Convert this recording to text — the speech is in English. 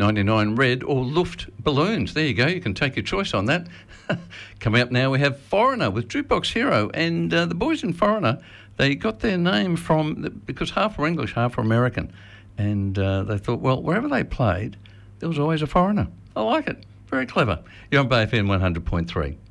99 red or Luft balloons. There you go. You can take your choice on that. Coming up now, we have Foreigner with Jukebox Hero. And the boys in Foreigner, they got their name because half were English, half were American. And they thought, well, wherever they played, there was always a foreigner. I like it. Very clever. You're on Bay FM 100.3.